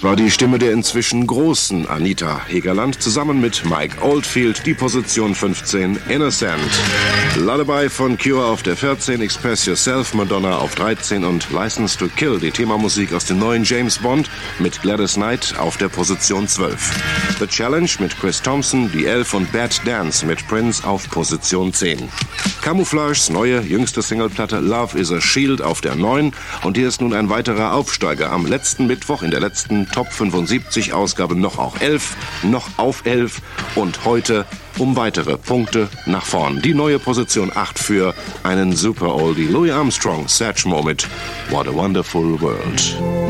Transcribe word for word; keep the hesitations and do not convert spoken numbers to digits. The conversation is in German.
War die Stimme der inzwischen großen Anita Hegerland zusammen mit Mike Oldfield, die Position fünfzehn, Innocent. Lullaby von Cure auf der vierzehn, Express Yourself, Madonna auf dreizehn und License to Kill, die Themamusik aus dem neuen James Bond mit Gladys Knight auf der Position zwölf. The Challenge mit Chris Thompson, die elf und Bad Dance mit Prince auf Position zehn. Camouflages neue, jüngste Singleplatte Love is a Shield auf der neun und hier ist nun ein weiterer Aufsteiger am letzten Mittwoch in der letzten Top fünfundsiebzig Ausgabe noch auf elf, noch auf elf und heute um weitere Punkte nach vorn. Die neue Position acht für einen Super Oldie, Louis Armstrong, Satchmo mit What a Wonderful World.